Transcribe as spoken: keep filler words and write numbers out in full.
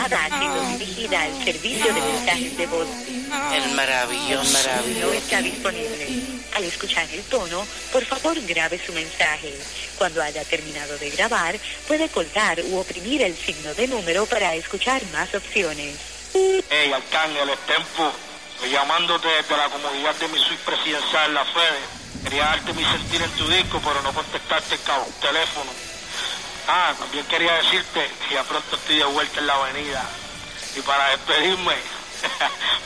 llamada ha sido dirigida al servicio de mensajes de voz. El maravilloso. maravilloso. No está disponible. Al escuchar el tono, por favor grabe su mensaje. Cuando haya terminado de grabar, puede colgar u oprimir el signo de número para escuchar más opciones. Hey, Arcángel, es Tempo. Estoy llamándote desde la comodidad de mi suite presidencial, la Fede. Quería darte mi sentir en tu disco, pero no contestarte el cabo, teléfono. Ah, también quería decirte que ya pronto estoy de vuelta en la avenida. Y para despedirme...